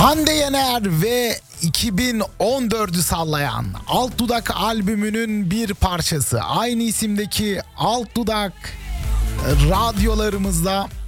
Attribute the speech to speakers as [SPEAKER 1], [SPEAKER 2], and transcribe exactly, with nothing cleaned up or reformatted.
[SPEAKER 1] Hande Yener ve iki bin on dördü sallayan Alt Dudak albümünün bir parçası. Aynı isimdeki Alt Dudak radyolarımızda